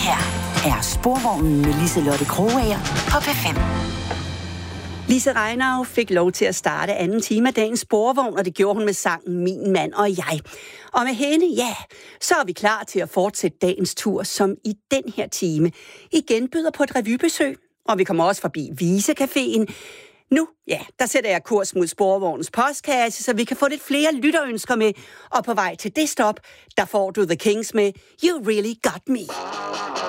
her er Sporvognen med Liselotte Krogager på P5. Lise Reinau fik lov til at starte anden time af dagens Sporvogn, og det gjorde hun med sangen Min Mand og Jeg. Og med hende, ja, så er vi klar til at fortsætte dagens tur, som i den her time igen byder på et revybesøg. Og vi kommer også forbi Visecaféen. Nu, ja, der sætter jeg kurs mod Sporvognens postkasse, så vi kan få lidt flere lytterønsker med. Og på vej til det stop, der får du The Kings med You Really Got Me.